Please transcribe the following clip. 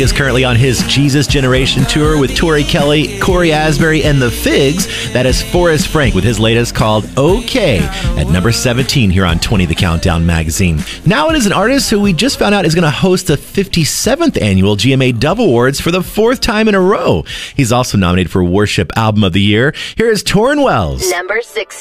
is currently on his Jesus Generation tour with Tori Kelly, Corey Asbury, and the Figs. That is Forrest Frank with his latest called OK at number 17 here on 20 The Countdown magazine. Now it is an artist who we just found out is going to host the 57th annual GMA Dove Awards for the 4th time in a row. He's also nominated for Worship Album of the Year. Here is Torrin Wells. Number 16.